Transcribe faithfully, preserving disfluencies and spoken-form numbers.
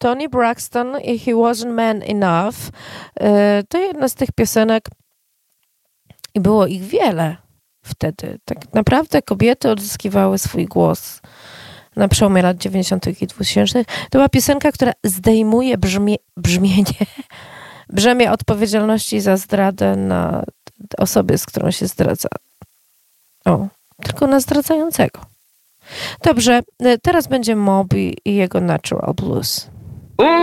Toni Braxton i He Wasn't Man Enough. To jedna z tych piosenek i było ich wiele wtedy. Tak naprawdę kobiety odzyskiwały swój głos na przełomie lat dziewięćdziesiątych i dwutysięcznych. To była piosenka, która zdejmuje brzmie, brzmienie, brzemię odpowiedzialności za zdradę na osobie, z którą się zdradza. O, tylko na zdradzającego. Dobrze, teraz będzie Moby i jego Natural Blues.